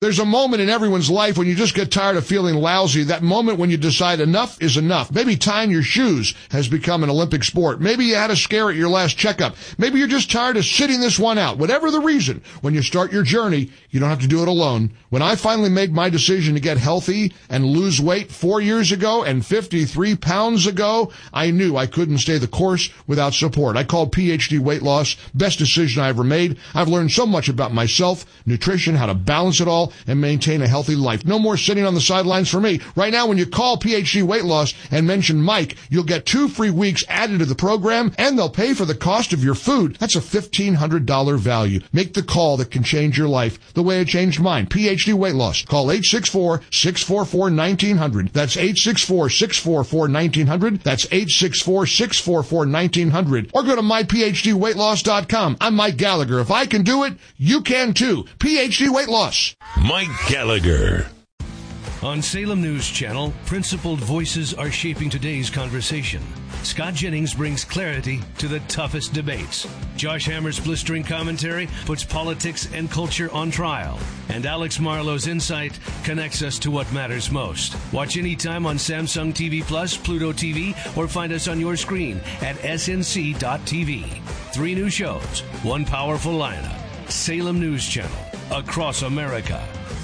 There's a moment in everyone's life when you just get tired of feeling lousy, that moment when you decide enough is enough. Maybe tying your shoes has become an Olympic sport. Maybe you had a scare at your last checkup. Maybe you're just tired of sitting this one out. Whatever the reason, when you start your journey, you don't have to do it alone. When I finally made my decision to get healthy and lose weight 4 years ago and 53 pounds ago, I knew I couldn't stay the course without support. I called PhD Weight Loss. Best decision I ever made. I've learned so much about myself, nutrition, how to balance it all, and maintain a healthy life. No more sitting on the sidelines for me. Right now, when you call PhD Weight Loss and mention Mike, you'll get 2 free weeks added to the program, and they'll pay for the cost of your food. That's a $1,500 value. Make the call that can change your life the way it changed mine. PhD Weight Loss. Call 864-644-1900. That's 864-644-1900. That's 864-644-1900. Or go to myphdweightloss.com. I'm Mike Gallagher. If I can do it, you can too. PhD Weight Loss. Mike Gallagher. On Salem News Channel, principled voices are shaping today's conversation. Scott Jennings brings clarity to the toughest debates. Josh Hammer's blistering commentary puts politics and culture on trial. And Alex Marlowe's insight connects us to what matters most. Watch anytime on Samsung TV Plus, Pluto TV, or find us on your screen at snc.tv. 3 new shows, 1 powerful lineup. Salem News Channel, across America.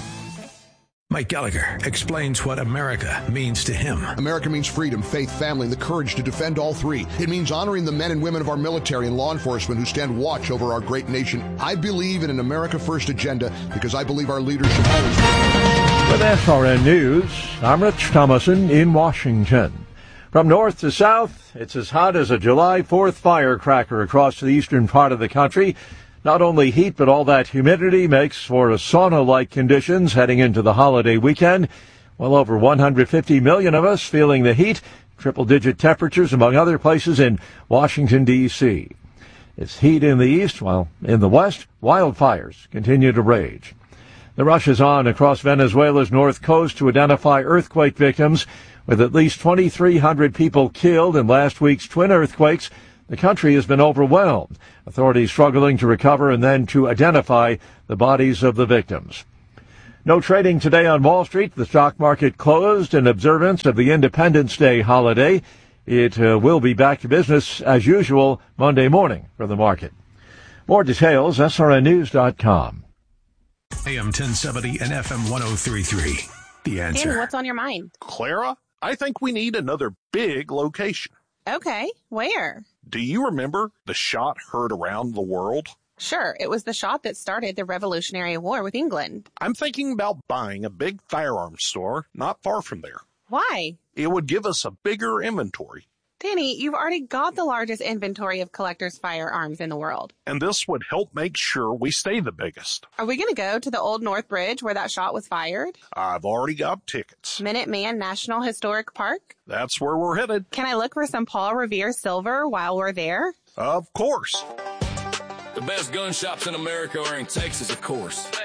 Mike Gallagher explains what America means to him. America means freedom, faith, family, and the courage to defend all 3. It means honoring the men and women of our military and law enforcement who stand watch over our great nation. I believe in an America First agenda because I believe our leaders should always be. With SRN News, I'm Rich Thomason in Washington. From north to south, it's as hot as a July 4th firecracker across the eastern part of the country. Not only heat, but all that humidity makes for sauna-like conditions heading into the holiday weekend. Well over 150 million of us feeling the heat, triple-digit temperatures among other places in Washington, D.C. It's heat in the east, while in the west, wildfires continue to rage. The rush is on across Venezuela's north coast to identify earthquake victims, with at least 2,300 people killed in last week's twin earthquakes. The country has been overwhelmed, authorities struggling to recover and then to identify the bodies of the victims. No trading today on Wall Street. The stock market closed in observance of the Independence Day holiday. It will be back to business as usual Monday morning for the market. More details, srnnews.com. AM 1070 and FM 1033. The Answer. Danny, what's on your mind? Clara, I think we need another big location. Okay, where? Do you remember the shot heard around the world? Sure, it was the shot that started the Revolutionary War with England. I'm thinking about buying a big firearms store not far from there. Why? It would give us a bigger inventory. Danny, you've already got the largest inventory of collectors' firearms in the world. And this would help make sure we stay the biggest. Are we going to go to the Old North Bridge where that shot was fired? I've already got tickets. Minuteman National Historic Park? That's where we're headed. Can I look for some Paul Revere silver while we're there? Of course. The best gun shops in America are in Texas, of course.